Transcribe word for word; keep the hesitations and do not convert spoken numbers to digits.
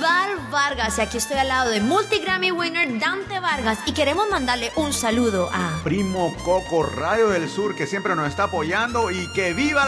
Val Vargas. Y aquí estoy al lado de multi-Grammy winner Dante Vargas. Y queremos mandarle un saludo a... Primo Coco, Radio del Sur, que siempre nos está apoyando. Y que viva